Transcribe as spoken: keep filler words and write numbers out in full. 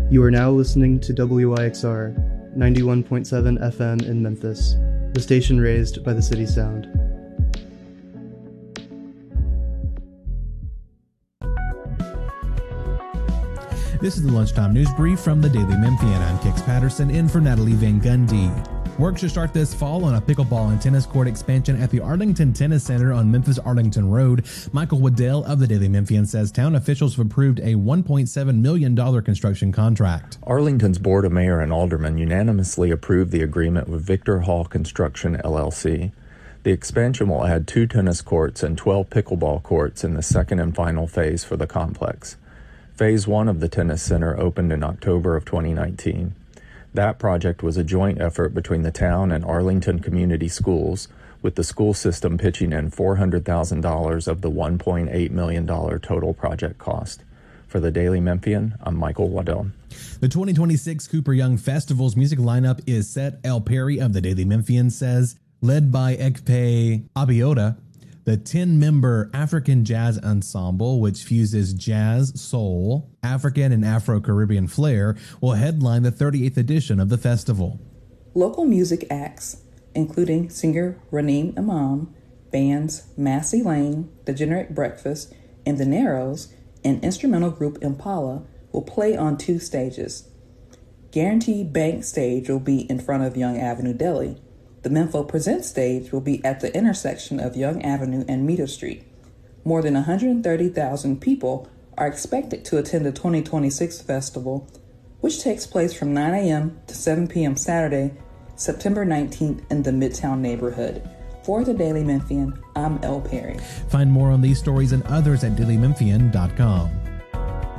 You are now listening to W I X R ninety-one point seven F M in Memphis, the station raised by the city sound. This is the Lunchtime News Brief from the Daily Memphian. I'm Kix Patterson, in for Natalie Van Gundy. Work should start this fall on a pickleball and tennis court expansion at the Arlington Tennis Center on Memphis-Arlington Road. Michael Waddell of the Daily Memphian says town officials have approved a one point seven million dollars construction contract. Arlington's Board of Mayor and Aldermen unanimously approved the agreement with Victor Hall Construction, L L C. The expansion will add two tennis courts and twelve pickleball courts in the second and final phase for the complex. Phase one of the tennis center opened in October of twenty nineteen. That project was a joint effort between the town and Arlington Community Schools, with the school system pitching in four hundred thousand dollars of the one point eight million dollars total project cost. For the Daily Memphian, I'm Michael Waddell. The twenty twenty-six Cooper Young Festival's music lineup is set. El Perry of the Daily Memphian says, led by Ekpe Abiota, the ten-member African Jazz Ensemble, which fuses jazz, soul, African, and Afro-Caribbean flair, will headline the thirty-eighth edition of the festival. Local music acts, including singer Raneem Imam, bands Massey Lane, The Generic Breakfast, and The Narrows, and instrumental group Impala, will play on two stages. Guarantee Bank Stage will be in front of Young Avenue Deli. The Menfo Presents stage will be at the intersection of Young Avenue and Meadow Street. More than one hundred thirty thousand people are expected to attend the twenty twenty-six festival, which takes place from nine a.m. to seven p.m. Saturday, September nineteenth in the Midtown neighborhood. For the Daily Memphian, I'm El Perry. Find more on these stories and others at daily memphian dot com.